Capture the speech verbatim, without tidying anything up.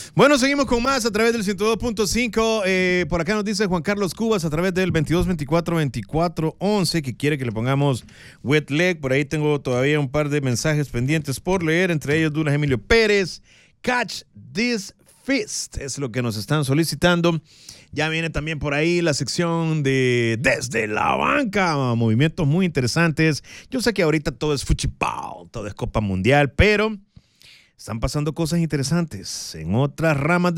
Bueno, seguimos con más a través del ciento dos punto cinco. Eh, por acá nos dice Juan Carlos Cubas a través del veintidós veinticuatro veinticuatro once que quiere que le pongamos wet leg. Por ahí tengo todavía un par de mensajes pendientes por leer, entre ellos Dunas Emilio Pérez. Catch this fist es lo que nos están solicitando. Ya viene también por ahí la sección de Desde la Banca, movimientos muy interesantes. Yo sé que ahorita todo es fuchipao, todo es Copa Mundial, pero están pasando cosas interesantes en otras ramas de